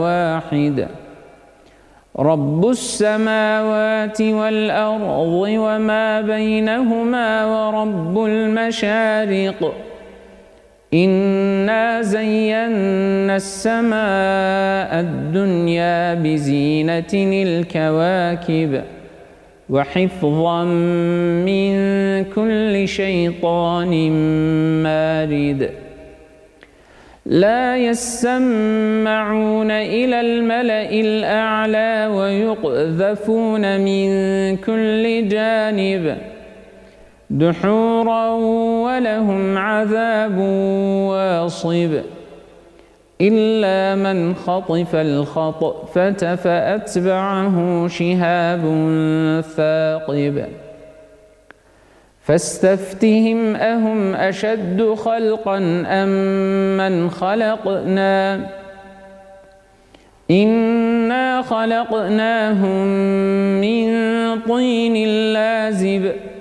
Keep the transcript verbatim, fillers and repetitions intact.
واحد رب السماوات والأرض وما بينهما ورب المشارق إنا زينا السماء الدنيا بزينة الكواكب وحفظا من كل شيطان مارد لا يسمعون إلى الملأ الأعلى ويقذفون من كل جانب دحورا ولهم عذاب واصب إلا من خطف الخطفة فأتبعه شهاب ثاقب فاستفتهم أهم أشد خلقا أم من خلقنا إنا خلقناهم من طين لازب